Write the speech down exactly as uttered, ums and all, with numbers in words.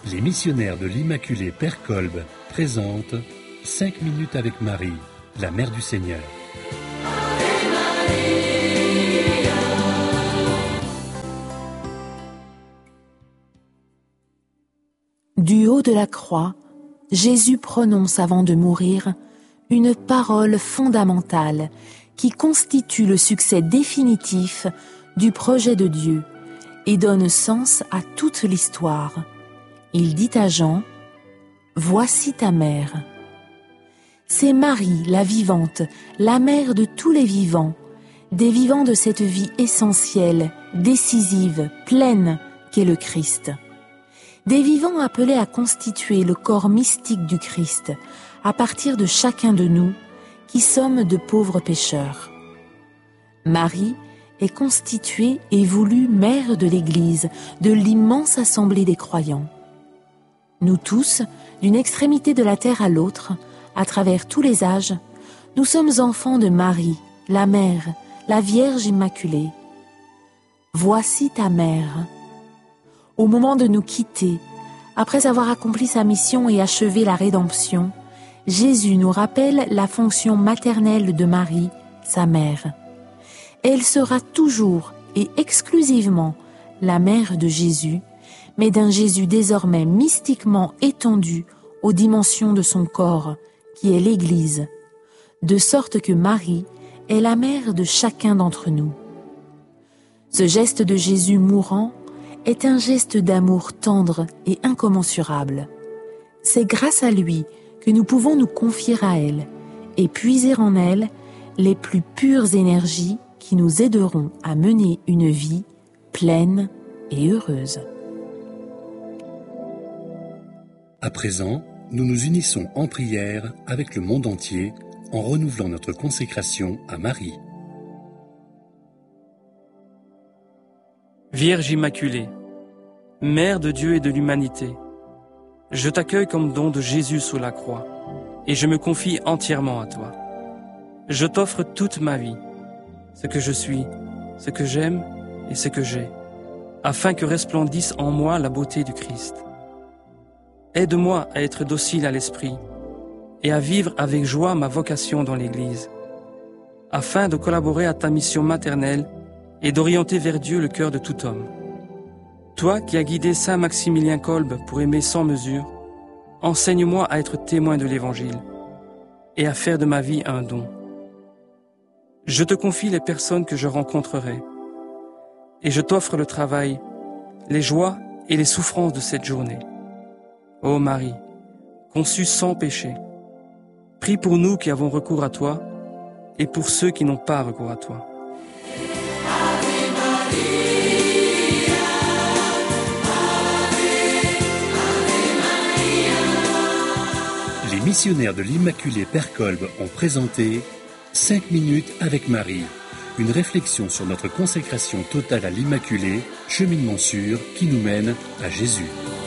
Les missionnaires de l'Immaculée Père Kolb présentent cinq minutes avec Marie, la Mère du Seigneur. Du haut de la croix, Jésus prononce avant de mourir une parole fondamentale qui constitue le succès définitif du projet de Dieu et donne sens à toute l'histoire. Il dit à Jean : « Voici ta mère ». C'est Marie, la vivante, la mère de tous les vivants, des vivants de cette vie essentielle, décisive, pleine qu'est le Christ. Des vivants appelés à constituer le corps mystique du Christ à partir de chacun de nous qui sommes de pauvres pécheurs. Marie est constituée et voulue mère de l'Église, de l'immense assemblée des croyants. Nous tous, d'une extrémité de la terre à l'autre, à travers tous les âges, nous sommes enfants de Marie, la Mère, la Vierge Immaculée. Voici ta mère. Au moment de nous quitter, après avoir accompli sa mission et achevé la rédemption, Jésus nous rappelle la fonction maternelle de Marie, sa mère. Elle sera toujours et exclusivement la mère de Jésus, mais d'un Jésus désormais mystiquement étendu aux dimensions de son corps, qui est l'Église, de sorte que Marie est la mère de chacun d'entre nous. Ce geste de Jésus mourant est un geste d'amour tendre et incommensurable. C'est grâce à lui que nous pouvons nous confier à elle et puiser en elle les plus pures énergies qui nous aideront à mener une vie pleine et heureuse. À présent, nous nous unissons en prière avec le monde entier en renouvelant notre consécration à Marie. Vierge Immaculée, Mère de Dieu et de l'humanité, je t'accueille comme don de Jésus sous la croix et je me confie entièrement à toi. Je t'offre toute ma vie, ce que je suis, ce que j'aime et ce que j'ai, afin que resplendisse en moi la beauté du Christ. Aide-moi à être docile à l'esprit et à vivre avec joie ma vocation dans l'Église, afin de collaborer à ta mission maternelle et d'orienter vers Dieu le cœur de tout homme. Toi qui as guidé Saint Maximilien Kolb pour aimer sans mesure, enseigne-moi à être témoin de l'Évangile et à faire de ma vie un don. Je te confie les personnes que je rencontrerai et je t'offre le travail, les joies et les souffrances de cette journée. Ô Marie, conçue sans péché, prie pour nous qui avons recours à toi et pour ceux qui n'ont pas recours à toi. Les missionnaires de l'Immaculée Père Kolb ont présenté cinq minutes avec Marie, une réflexion sur notre consécration totale à l'Immaculée, cheminement sûr qui nous mène à Jésus.